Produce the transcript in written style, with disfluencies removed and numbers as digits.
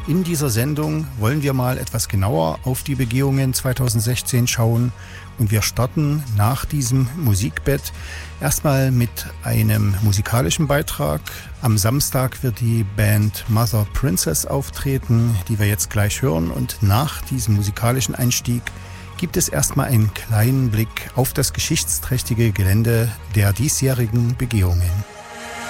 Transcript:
In dieser Sendung wollen wir mal etwas genauer auf die Begehungen 2016 schauen und wir starten nach diesem Musikbett erstmal mit einem musikalischen Beitrag. Am Samstag wird die Band Mother Princess auftreten, die wir jetzt gleich hören, und nach diesem musikalischen Einstieg gibt es erstmal einen kleinen Blick auf das geschichtsträchtige Gelände der diesjährigen Begehungen.